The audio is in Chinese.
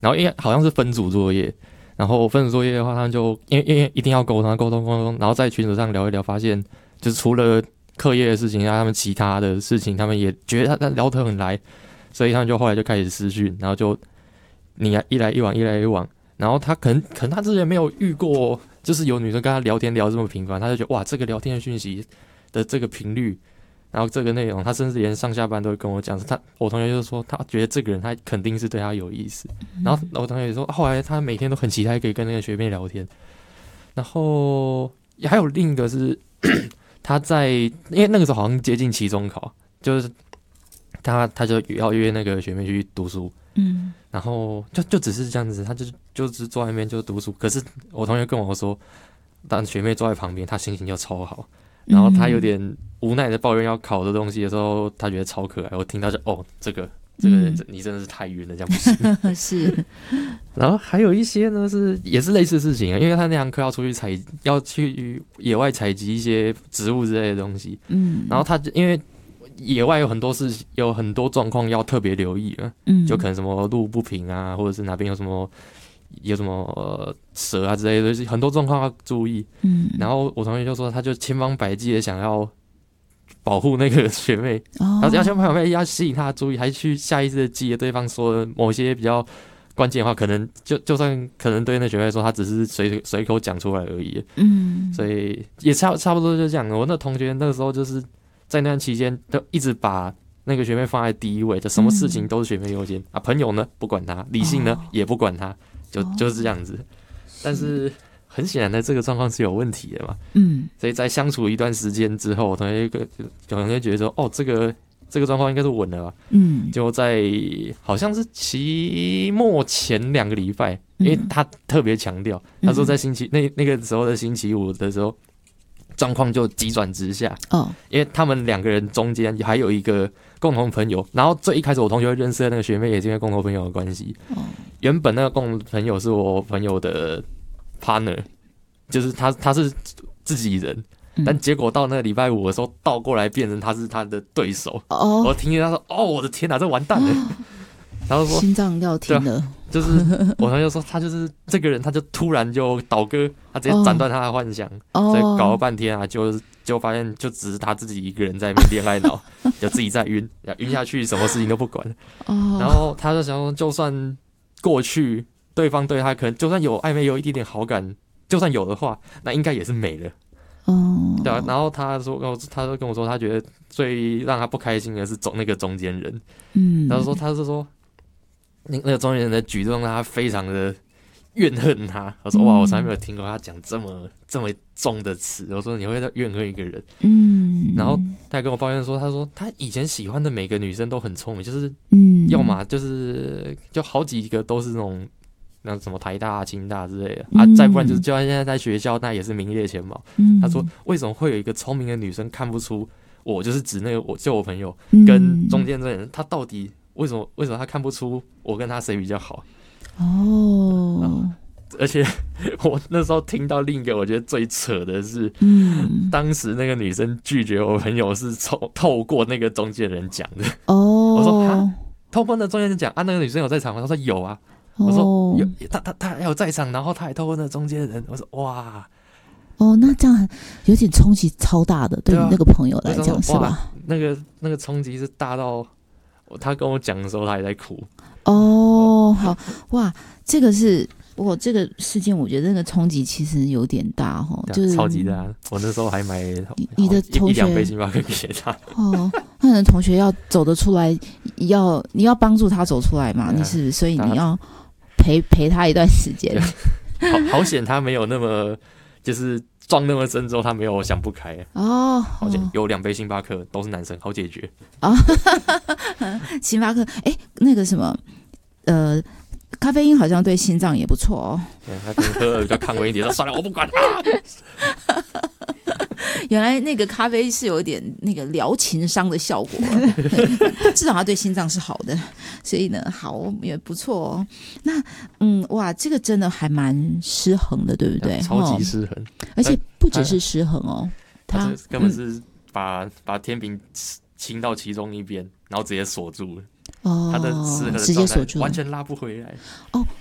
然后因为好像是分组作业，然后分组作业的话，他们就因为一定要沟通，然后在群组上聊一聊，发现就是除了课业的事情，他们其他的事情，他们也觉得他聊得很来，所以他们就后来就开始私讯，然后就你一来一往，一来一往，然后他可能他之前没有遇过，就是有女生跟他聊天聊这么频繁，他就觉得哇，这个聊天的讯息的这个频率，然后这个内容，他甚至连上下班都会跟我讲。我同学就说，他觉得这个人他肯定是对他有意思。然后我同学也说，后来他每天都很期待可以跟那个学妹聊天。然后还有另一个是他因为那个时候好像接近期中考，就是他就要约那个学妹去读书。然后就只是这样子，他就是坐在那边就读书。可是我同学跟我说，当学妹坐在旁边，他心情就超好。然后他有点无奈的抱怨要考的东西的时候，他觉得超可爱。我听到就这个人你真的是太晕了，这样不行。是。然后还有一些呢也是类似的事情，因为他那堂课要去野外采集一些植物之类的东西。然后他因为野外有很多状况要特别留意了，就可能什么路不平啊，或者是哪边有什么蛇啊之类的，很多状况要注意。然后我同学就说，他就千方百计的想要保护那个学妹，然后要千方百计要吸引她的注意，还去下意识的记得对方说的某些比较关键的话，可能就算可能对那学妹说，他只是随口讲出来而已。所以也差不多就这样。我那同学那个时候就是在那段期间都一直把那个学妹放在第一位，就什么事情都是学妹优先啊，朋友呢不管他，理性呢也不管他。就是这样子，但是很显然的，这个状况是有问题的嘛。所以在相处一段时间之后，我同学觉得说，这个状况应该是稳了吧。就在好像是期末前2个礼拜，因为他特别强调，他说在那个时候的星期五的时候，状况就急转直下。因为他们2个人中间还有一个共同朋友，然后最一开始我同学认识的那个学妹也是因为共同朋友的关系。原本那个共同朋友是我朋友的 partner， 就是他是自己人，但结果到那个礼拜五的时候倒过来变成他是他的对手。我听见他说，我的天哪，这完蛋了。然后说心脏要停了。 就是我同学说，他就是这个人，他就突然就倒戈，他直接斩断他的幻想。所以搞了半天啊，就发现就只是他自己一个人在那边恋爱脑，就自己在晕下去，什么事情都不管。然后他就想说，就算过去对方对他可能就算有暧昧有一点点好感，就算有的话，那应该也是没了。对啊。然后他就跟我说，他觉得最让他不开心的是那个中间人。他是说那个中间人的举动让他非常的怨恨他。我说哇，我从来没有听过他讲这么重的词。我说你会怨恨一个人？然后他还跟我抱怨说，他说他以前喜欢的每个女生都很聪明，就是要么就好几个都是那什么台大、清大之类的啊，再不然就算现在在学校，那也是名列前茅。他说为什么会有一个聪明的女生看不出我就是指那个我朋友跟中间这个人，他到底为什么他看不出我跟他谁比较好？而且我那时候听到另一个我觉得最扯的是，当时那个女生拒绝我朋友是透过那个中间人讲的。我说透过那中间人讲啊，那个女生有在场吗？他说有啊。我说有，他还有在场，然后他还透过那中间人。我说哇， 那这样有点冲击超大的，对你那个朋友来讲是吧？ 那个冲击是大到他跟我讲的时候，他还在哭。 好哇，这个事件，我觉得那个冲击其实有点大就是超级大。我那时候还买你的同学 1-2杯星巴克给他。 那你的同学要走得出来，你要帮助他走出来嘛？你是不是？所以你要陪他一段时间。 好险他没有那么就是撞那么深之后，他没有想不开。好险有2杯星巴克都是男生，好解决。 星巴克，那个什么，咖啡因好像对心脏也不错哦。 对，他可能喝了比较抗威一点，说算了，我不管。 原来那个咖啡是有一点那个疗情伤的效果，至少它对心脏是好的，所以呢，好也不错哦。那哇，这个真的还蛮失衡的，对不对？ 超级失衡， 而且不只是失衡哦， 他根本是把天平倾到其中一边，然后直接锁住了。 哦， 他的失衡的直接状态锁住了完全拉不回来。 哦，